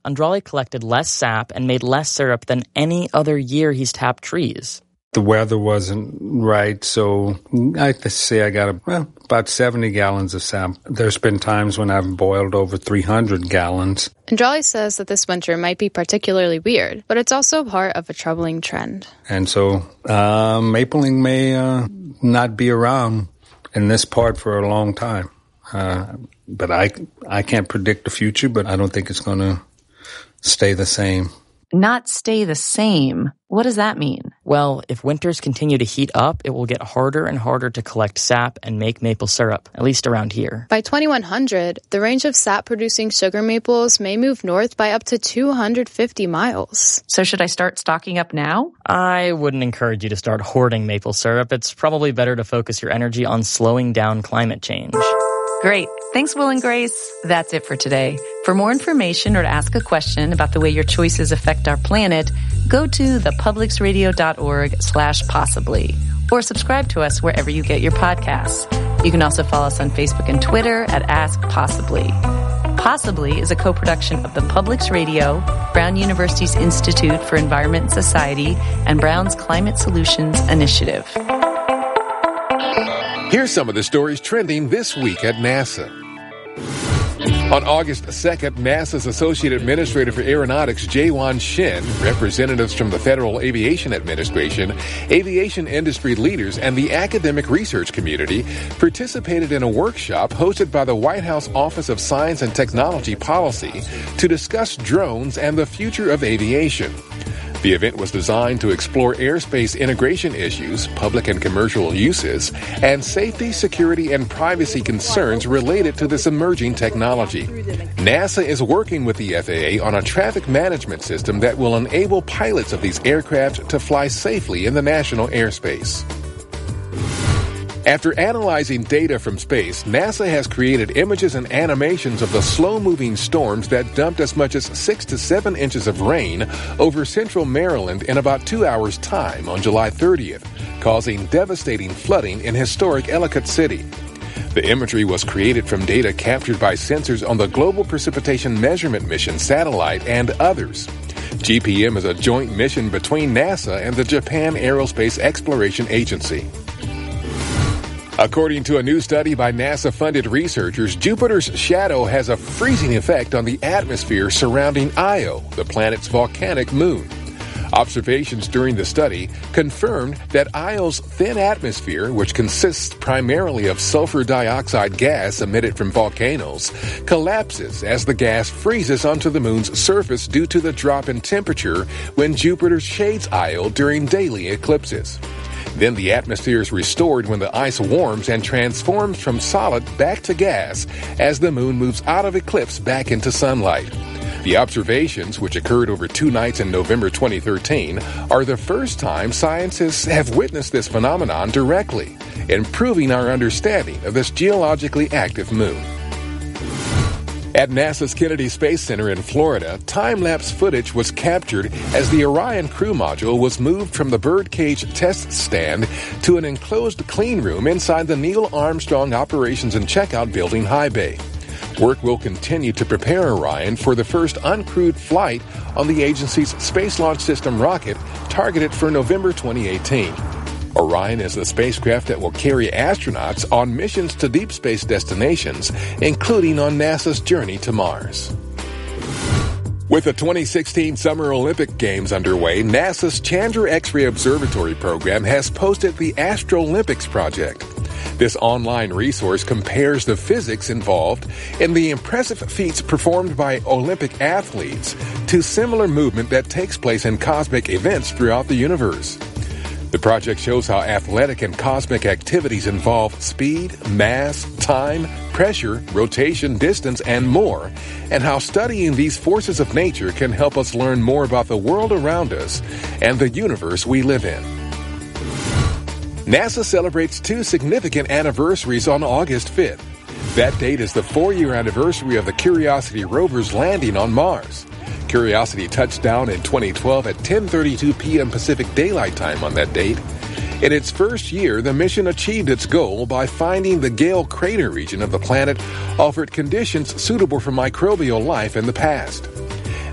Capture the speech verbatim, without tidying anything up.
Andrali collected less sap and made less syrup than any other year he's tapped trees. The weather wasn't right, so I say I got a, well, about seventy gallons of sap. There's been times when I've boiled over three hundred gallons. Andrali says that this winter might be particularly weird, but it's also part of a troubling trend. And so uh, mapling may uh, not be around in this part for a long time. Uh, but I, I can't predict the future, but I don't think it's going to stay the same. Not stay the same. What does that mean? Well, if winters continue to heat up, it will get harder and harder to collect sap and make maple syrup, at least around here. By twenty-one hundred, the range of sap-producing sugar maples may move north by up to two hundred fifty miles. So should I start stocking up now? I wouldn't encourage you to start hoarding maple syrup. It's probably better to focus your energy on slowing down climate change. Great. Thanks, Will and Grace. That's it for today. For more information or to ask a question about the way your choices affect our planet, go to thepublicsradio.org slash possibly or subscribe to us wherever you get your podcasts. You can also follow us on Facebook and Twitter at Ask Possibly. Possibly is a co-production of the Publics Radio, Brown University's Institute for Environment and Society, and Brown's Climate Solutions Initiative. Here's some of the stories trending this week at NASA. On August second, NASA's Associate Administrator for Aeronautics, Jaewon Shin, representatives from the Federal Aviation Administration, aviation industry leaders, and the academic research community participated in a workshop hosted by the White House Office of Science and Technology Policy to discuss drones and the future of aviation. The event was designed to explore airspace integration issues, public and commercial uses, and safety, security, and privacy concerns related to this emerging technology. NASA is working with the F A A on a traffic management system that will enable pilots of these aircraft to fly safely in the national airspace. After analyzing data from space, NASA has created images and animations of the slow-moving storms that dumped as much as six to seven inches of rain over central Maryland in about two hours' time on July thirtieth, causing devastating flooding in historic Ellicott City. The imagery was created from data captured by sensors on the Global Precipitation Measurement Mission satellite and others. G P M is a joint mission between NASA and the Japan Aerospace Exploration Agency. According to a new study by NASA-funded researchers, Jupiter's shadow has a freezing effect on the atmosphere surrounding Io, the planet's volcanic moon. Observations during the study confirmed that Io's thin atmosphere, which consists primarily of sulfur dioxide gas emitted from volcanoes, collapses as the gas freezes onto the moon's surface due to the drop in temperature when Jupiter shades Io during daily eclipses. Then the atmosphere is restored when the ice warms and transforms from solid back to gas as the moon moves out of eclipse back into sunlight. The observations, which occurred over two nights in November twenty thirteen, are the first time scientists have witnessed this phenomenon directly, improving our understanding of this geologically active moon. At NASA's Kennedy Space Center in Florida, time-lapse footage was captured as the Orion crew module was moved from the birdcage test stand to an enclosed clean room inside the Neil Armstrong Operations and Checkout Building High Bay. Work will continue to prepare Orion for the first uncrewed flight on the agency's Space Launch System rocket targeted for November twenty eighteen. Orion is the spacecraft that will carry astronauts on missions to deep space destinations, including on NASA's journey to Mars. With the twenty sixteen Summer Olympic Games underway, NASA's Chandra X-ray Observatory program has posted the Astrolympics project. This online resource compares the physics involved in the impressive feats performed by Olympic athletes to similar movement that takes place in cosmic events throughout the universe. The project shows how athletic and cosmic activities involve speed, mass, time, pressure, rotation, distance, and more, and how studying these forces of nature can help us learn more about the world around us and the universe we live in. NASA celebrates two significant anniversaries on August fifth. That date is the four-year anniversary of the Curiosity rover's landing on Mars. Curiosity touched down in twenty twelve at ten thirty-two p.m. Pacific Daylight Time on that date. In its first year, the mission achieved its goal by finding the Gale Crater region of the planet offered conditions suitable for microbial life in the past.